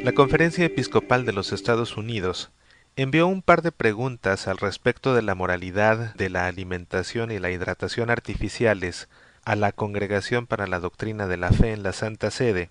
La Conferencia Episcopal de los Estados Unidos envió un par de preguntas al respecto de la moralidad de la alimentación y la hidratación artificiales a la Congregación para la Doctrina de la Fe en la Santa Sede.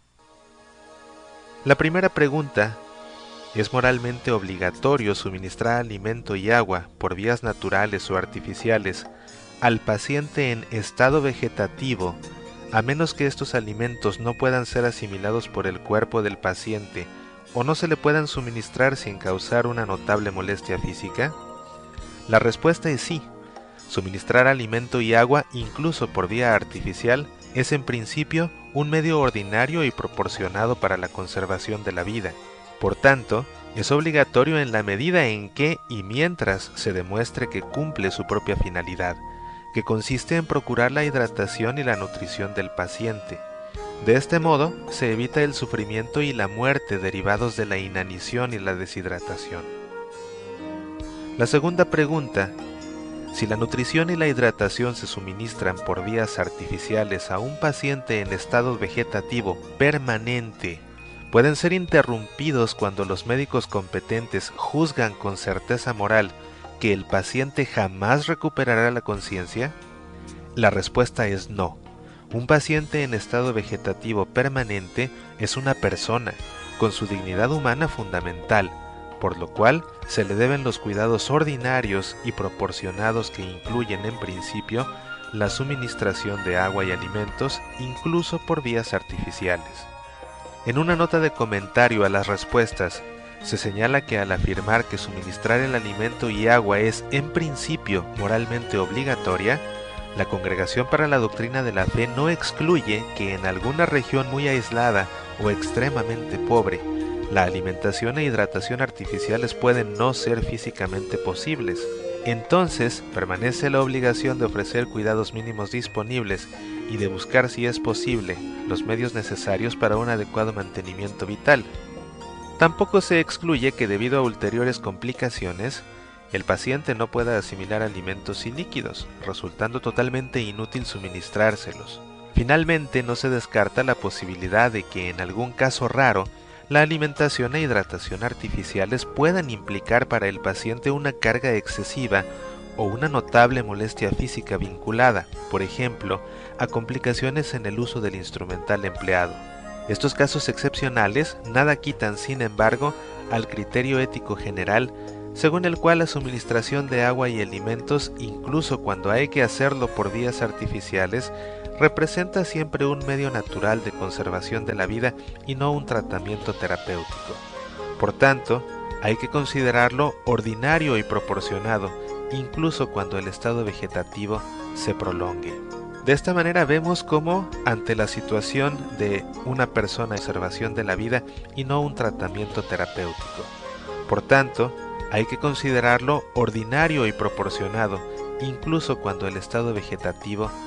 La primera pregunta: ¿es moralmente obligatorio suministrar alimento y agua por vías naturales o artificiales al paciente en estado vegetativo, a menos que estos alimentos no puedan ser asimilados por el cuerpo del paciente o no se le puedan suministrar sin causar una notable molestia física? La respuesta es sí. Suministrar alimento y agua, incluso por vía artificial, es en principio un medio ordinario y proporcionado para la conservación de la vida. Por tanto, es obligatorio en la medida en que y mientras se demuestre que cumple su propia finalidad, que consiste en procurar la hidratación y la nutrición del paciente. De este modo, se evita el sufrimiento y la muerte derivados de la inanición y la deshidratación. La segunda pregunta: si la nutrición y la hidratación se suministran por vías artificiales a un paciente en estado vegetativo permanente, ¿pueden ser interrumpidos cuando los médicos competentes juzgan con certeza moral que el paciente jamás recuperará la conciencia? La respuesta es no. Un paciente en estado vegetativo permanente es una persona, con su dignidad humana fundamental, por lo cual se le deben los cuidados ordinarios y proporcionados que incluyen en principio la suministración de agua y alimentos, incluso por vías artificiales. En una nota de comentario a las respuestas, se señala que al afirmar que suministrar el alimento y agua es en principio moralmente obligatoria, la Congregación para la Doctrina de la Fe no excluye que en alguna región muy aislada o extremadamente pobre, la alimentación e hidratación artificiales pueden no ser físicamente posibles. Entonces, permanece la obligación de ofrecer cuidados mínimos disponibles y de buscar, si es posible, los medios necesarios para un adecuado mantenimiento vital. Tampoco se excluye que debido a ulteriores complicaciones, el paciente no pueda asimilar alimentos y líquidos, resultando totalmente inútil suministrárselos. Finalmente, no se descarta la posibilidad de que en algún caso raro, la alimentación e hidratación artificiales puedan implicar para el paciente una carga excesiva o una notable molestia física vinculada, por ejemplo, a complicaciones en el uso del instrumental empleado. Estos casos excepcionales nada quitan, sin embargo, al criterio ético general según el cual la suministración de agua y alimentos, incluso cuando hay que hacerlo por vías artificiales, representa siempre un medio natural de conservación de la vida y no un tratamiento terapéutico. Por tanto, hay que considerarlo ordinario y proporcionado, incluso cuando el estado vegetativo se prolongue. De esta manera vemos cómo, ante la situación de una persona en conservación de la vida y no un tratamiento terapéutico, por tanto, hay que considerarlo ordinario y proporcionado, incluso cuando el estado vegetativo